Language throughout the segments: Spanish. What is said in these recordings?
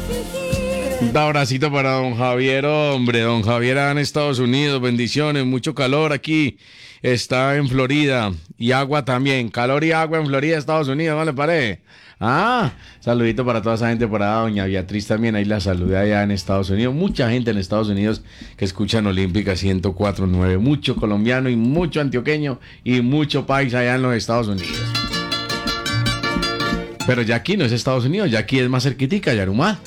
Un abracito para don Javier, hombre. Don Javier en Estados Unidos, bendiciones, mucho calor aquí. Está en Florida y agua también. Calor y agua en Florida, Estados Unidos, ¿no le parece? Saludito para toda esa gente por allá. Doña Beatriz también, ahí la saludé allá en Estados Unidos. Mucha gente en Estados Unidos que escuchan Olímpica 104.9. Mucho colombiano y mucho antioqueño y mucho país allá en los Estados Unidos. Pero ya aquí no es Estados Unidos, ya aquí es más cerquitica, Yarumá.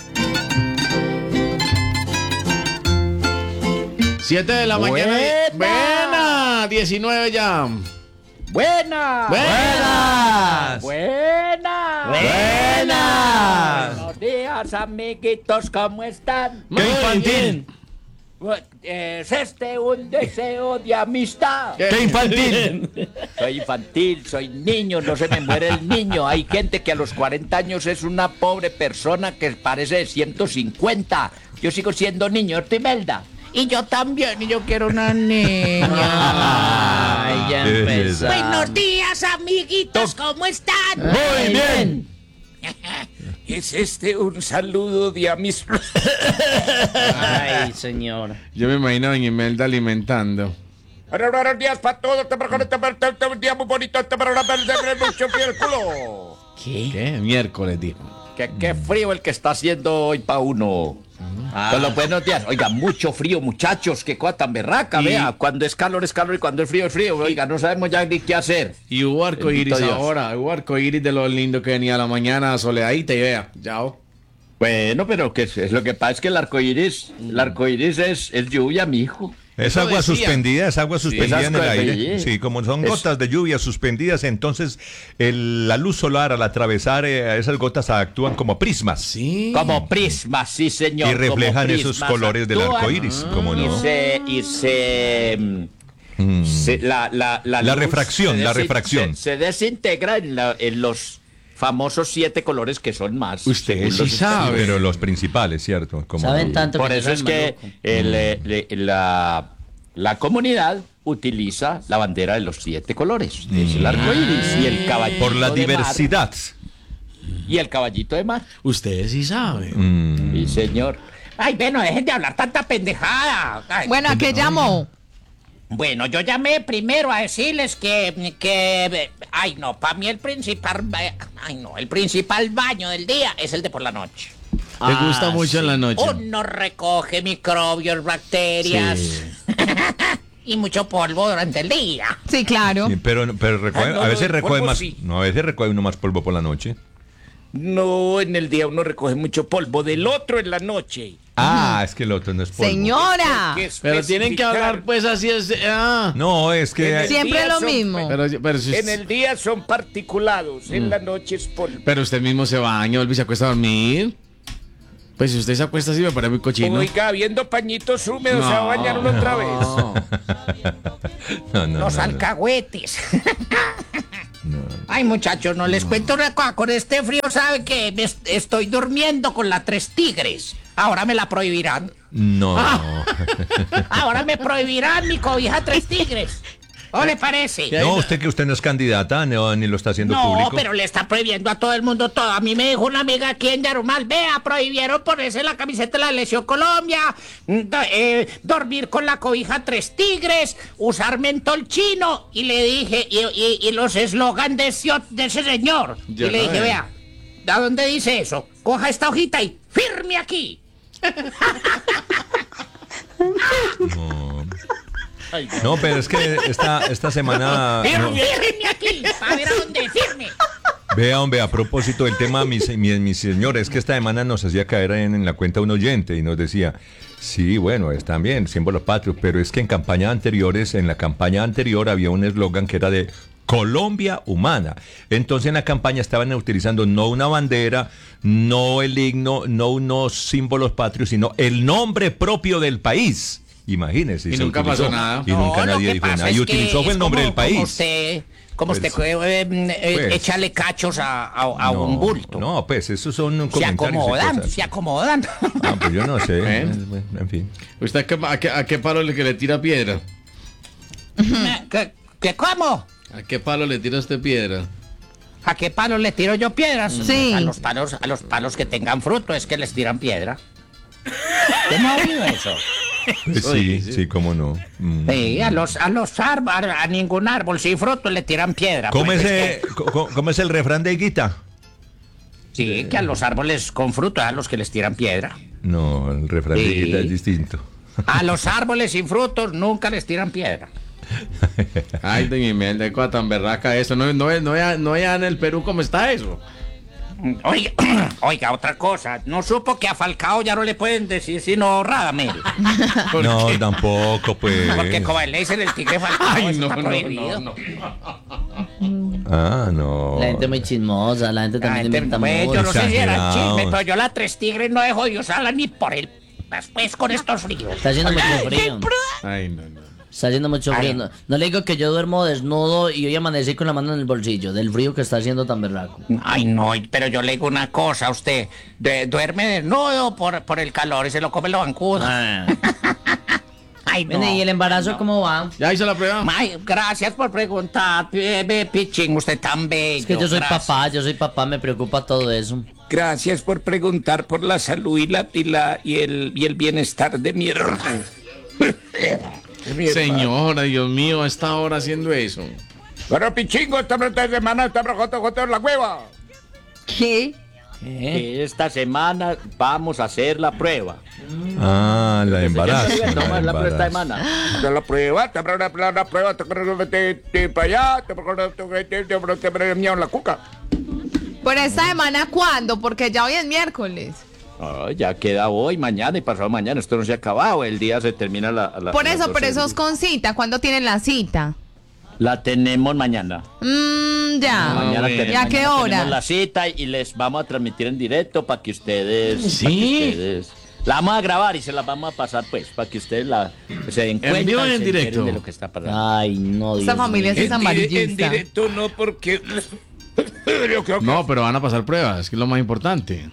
7 de la mañana. Buena. 19 ya. Buenas. Buenas. Buenas. Buenas. Buenos días, amiguitos, ¿cómo están? ¡Qué infantil! Es un deseo de amistad. ¡Qué infantil! Soy infantil, soy niño, no se me muere el niño. Hay gente que a los 40 años es una pobre persona que parece de 150. Yo sigo siendo niño, Timelda. Y yo también, y yo quiero una niña. Ay, ya empezó. Buenos días, amiguitos, ¿cómo están? Muy bien. ¿Es un saludo de amistad? Ay, señor. Yo me imagino a doña Imelda alimentando. Buenos días para todos. Un día muy bonito. Mucho frío el culo. ¿Qué? Miércoles, dijo. Qué frío el que está haciendo hoy pa' uno. Con los buenos días. Oiga, mucho frío, muchachos. Qué cosa tan berraca, vea. Cuando es calor y cuando es frío es frío. Oiga, no sabemos ya ni qué hacer. Y hubo arcoíris Bendito Dios. ahora. Hubo arcoíris de lo lindo que venía a la mañana, soleadita y vea. Chao. Bueno, pero que es lo que pasa es que el arcoíris es lluvia, mijo. Es Eso agua decía. suspendida, es agua suspendida es en el agua aire. suspendida. Sí, como son gotas de lluvia suspendidas, entonces la luz solar al atravesar esas gotas actúan como prismas Sí. Como prismas, sí, señor. y reflejan como esos prismas colores del actúan. arco iris, como no. La La luz refracción, se la desin- refracción. Se desintegra en los famosos 7 colores que son más. Usted según sí los sabe. Pero los principales, ¿cierto? Como Saben tanto Por que eso no es saben, que maluco. la comunidad utiliza la bandera de los 7 colores. Es el arco iris y el caballito por la de mar. diversidad. Y el caballito de mar. Ustedes sí saben. Sí, señor. Ay, bueno, dejen de hablar tanta pendejada. Ay, Bueno, ¿a qué llamó? Bueno, yo llamé primero a decirles ay no, para mí el principal baño del día es el de por la noche. ¿Te gusta mucho en la noche? Uno recoge microbios, bacterias y mucho polvo durante el día. Sí, claro. Sí, pero recoge, no, a veces el recoge polvo más, sí. no, a veces recoge uno más polvo por la noche. No, en el día uno recoge mucho polvo, del otro en la noche. Es que el otro no es polvo. Señora. Hay que Pero tienen que especificar. hablar pues así es. No, es En que el Siempre día lo son- mismo. Pero si En el día son particulados, en la noche es polvo. pero usted mismo se baña, vuelve y se acuesta a dormir. Pues si usted se acuesta así me parece muy cochino. Oiga, viendo pañitos húmedos, se va a bañar uno otra vez. no, Los alcahuetes. Ay, muchachos, no les cuento una cosa. Con este frío, ¿sabe que estoy durmiendo con la 3 Tigres? Ahora me la prohibirán. No. Ahora me prohibirán mi cobija 3 Tigres. ¿O le parece? No, usted no es candidata, ni lo está haciendo No, público. pero le está prohibiendo a todo el mundo todo. A mí me dijo una amiga aquí en Yarumal, vea, prohibieron ponerse la camiseta de la Selección Colombia, dormir con la cobija 3 Tigres, usar mentol chino. Y le dije, y los eslogan de ese señor. Ya y le dije, no, vea, ¿a dónde dice eso? Coja esta hojita y firme aquí. No, pero es que esta semana... no. Firme aquí, a ver a dónde firme. Vea, hombre, a propósito del tema, mis señores, que esta semana nos hacía caer en la cuenta un oyente y nos decía, sí, bueno, están bien, símbolos patrios, pero es que en la campaña anterior había un eslogan que era de Colombia humana. Entonces en la campaña estaban utilizando no una bandera, no el himno, no unos símbolos patrios, sino el nombre propio del país. Imagínese. Y se nunca utilizó, pasó nada. Y nunca nadie dijo nada. Y utilizó fue el nombre del país. Como usted Pues. échale cachos a un bulto. No, pues esos son Se comentarios y acomodan, cosas. se acomodan. Pues yo no sé. ¿Eh? En fin. ¿Usted a qué palo le tira piedra? ¿Qué cómo? ¿A qué palo le tira usted piedra? ¿A qué palos le tiro yo piedras? Sí. A los palos que tengan fruto es que les tiran piedra. ¿Usted no ha oído eso? Pues sí, cómo no. Sí, a los árboles, a ningún árbol sin fruto le tiran piedra. ¿Cómo pues, ¿Cómo es el refrán de Higuita? Sí, que a los árboles con fruto, a los que les tiran piedra. No, el refrán de Sí. Higuita es distinto. A los árboles sin frutos nunca les tiran piedra. Ay, doña Imelda, qué cosa tan berraca eso. No allá en el Perú cómo está eso. Oiga, oiga, otra cosa. No supo que a Falcao ya no le pueden decir sino Radamel. ¿Por No, qué? tampoco, pues. Porque como le dicen el tigre Falcao, Ay, eso no, está no, prohibido. no. Ah, no. La gente muy chismosa, la gente también inventa Pues, yo no sé si era Exagerados. chisme, pero yo la Tres Tigres no dejo de usarla ni por el... Después con estos fríos. Está haciendo mucho frío. Ay, no. Está haciendo mucho frío. Ay. No le digo que yo duermo desnudo y hoy amanecí con la mano en el bolsillo, del frío que está haciendo tan berraco. Ay, no, pero yo le digo una cosa a usted. Duerme desnudo por el calor y se lo come los bancudos. Ah. Ay, no. Vene, ¿y el embarazo cómo va? ¿Ya hizo la prueba? Ay, gracias por preguntar, Pichín, usted tan bello. Es que yo soy gracias. papá, me preocupa todo eso. Gracias por preguntar por la salud y el bienestar de mi hermano. Señora, Dios mío, a esta hora haciendo eso. Pero Pichingo, esta semana está joto la hueva. ¿Qué? ¿Eh? Esta semana vamos a hacer la prueba. Ah, la de embarazo. La prueba, te la prueba, te para allá, te la cuca. ¿Por esta semana cuándo? Porque ya hoy es miércoles. Ya queda hoy, mañana y pasado mañana. Esto no se ha acabado. El día se termina Por eso es con cita. ¿Cuándo tienen la cita? La tenemos mañana. Ya. Mañana bueno. ¿Y a qué tenemos hora? la cita y les vamos a transmitir en directo para que ustedes... ¿Sí? para que ustedes- la vamos a grabar y se la vamos a pasar, pues, para que ustedes se den cuenta. vivo y y en se directo. enteren de lo que está pasando. Ay, no, Dios Esta familia mío. es amarillista. no, porque... No, pero van a pasar pruebas, que es lo más importante.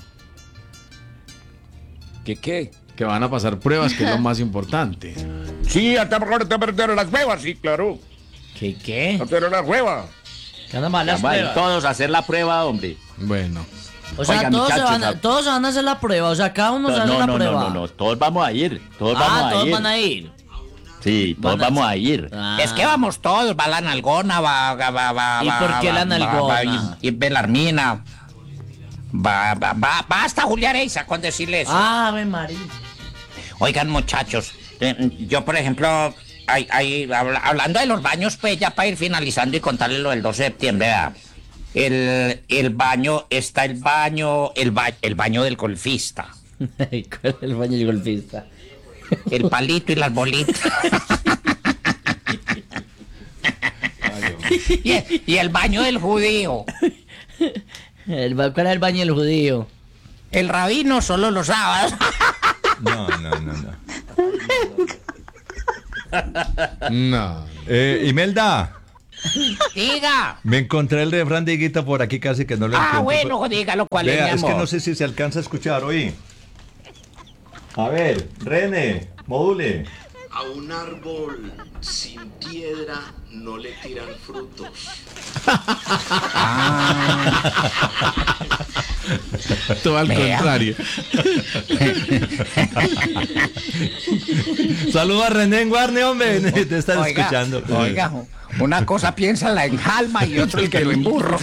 ¿Qué? Que van a pasar pruebas, que es lo más importante. Sí, hasta perder las huevas, sí, claro. ¿Qué? Hacer las huevas. ¿Qué andan mal las Ya vayan pruebas? todos a hacer la prueba, hombre. Bueno. O sea, Oiga, todos, muchachos, todos se van a hacer la prueba, o sea, cada uno se hace la prueba. No, todos vamos a ir. Todos vamos a todos ir. van a ir. Sí, todos Van a- vamos a ir. Ah. Es que vamos todos, va la nalgona, va... ¿Y por qué la nalgona? Y Belarmina. Va hasta Julia Areiza con decirle eso. Ave María. Oigan, muchachos, yo, por ejemplo, hablando de los baños, pues ya para ir finalizando y contarles lo del 12 de septiembre, ¿verdad? El baño del golfista. ¿Cuál es el baño del golfista? El palito y las bolitas. y el baño del judío. ¿Cuál es el baño del judío? El rabino solo los sábados. No. No. Imelda, Diga. me encontré el refrán de Higuita por aquí casi que no lo encuentro. Bueno, dígalo cuál es, Vea, mi es que amor. no sé si se alcanza a escuchar, oí. A ver, René, module. A un árbol sin piedra no le tiran frutos. Todo al Vea. contrario. Saludos a René en Guarne, hombre. Te están escuchando. Oiga, una cosa piensa la enjalma y otra el que lo emburro.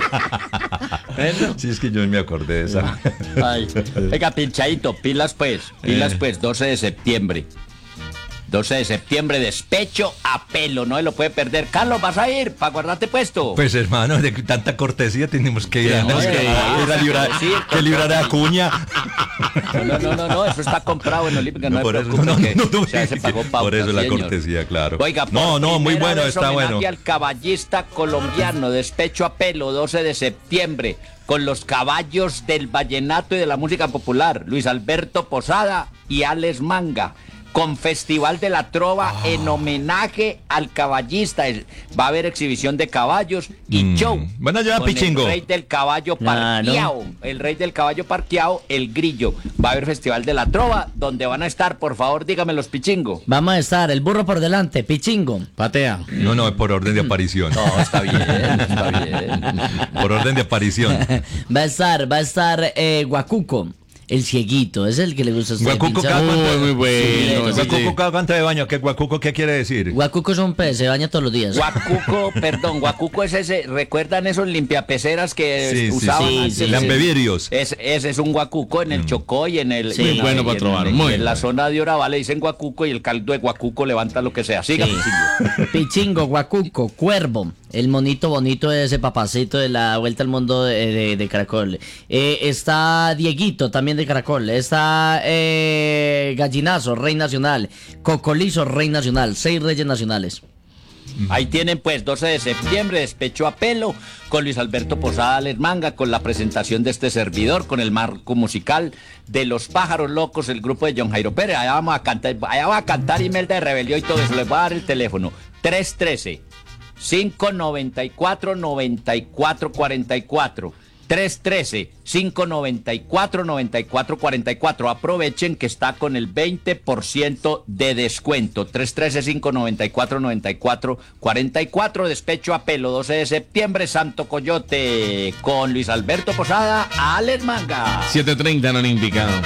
Sí, es que yo me acordé de esa. Ay, venga, pinchadito, pilas pues, 12 de septiembre. 12 de septiembre, despecho a pelo, no se lo puede perder. Carlos, ¿vas a ir para guardarte puesto? Pues hermano, de tanta cortesía tenemos que ir, Tenemos que ir. que librar a Acuña. No, eso está comprado en Olímpica, no, No, por me eso, preocupe no, que ya se pagó pauta, por eso la señor. cortesía, claro. Oiga, no, muy primera bueno, vez está homenaje bueno. al caballista colombiano, despecho a pelo, 12 de septiembre, con los caballos del vallenato y de la música popular, Luis Alberto Posada y Alex Manga. con Festival de la Trova en homenaje al caballista. Va a haber exhibición de caballos y show. Van a llevar con pichingo. El rey del caballo parqueado. El rey del caballo parqueado, el grillo. Va a haber Festival de la Trova, donde van a estar, por favor, dígame los pichingo. Vamos a estar, el burro por delante, pichingo. Patea. No, es por orden de aparición. No, está bien, está bien. Por orden de aparición. Va a estar Guacuco, el cieguito, es el que le gusta a usted. Guacuco, pinchar. Muy bueno. ese sí. Guacuco cada cuánto de baño. ¿Qué guacuco qué quiere decir? Guacuco es un pez, se baña todos los días. Guacuco es ese, ¿recuerdan esos limpiapeceras que usaban antes? sí. Lambevirios. Ese es un guacuco en el Chocó y en el... Sí. y en la- Bueno y para en- trobar, en- muy en la bueno. zona de Urabá le dicen guacuco y el caldo de guacuco levanta lo que sea. Siga, Sí. Pichingo. Pichingo, Guacuco, Cuervo, el monito bonito de ese papacito de la Vuelta al Mundo de Caracol. Está Dieguito, también de Caracol. Está Gallinazo, Rey Nacional. Cocolizo, Rey Nacional. 6 reyes nacionales. Ahí tienen pues 12 de septiembre, despecho a pelo, con Luis Alberto Posada Les Manga, con la presentación de este servidor, con el marco musical de Los Pájaros Locos, el grupo de John Jairo Pérez. Allá vamos a cantar, Imelda de Rebelión y todo eso. Les voy a dar el teléfono: 313-594-9444. 313-594-9444. Aprovechen que está con el 20% de descuento. 313-594-9444. Despecho a pelo, 12 de septiembre, Santo Coyote, con Luis Alberto Posada, Alex Manga. 7:30 en Olímpica.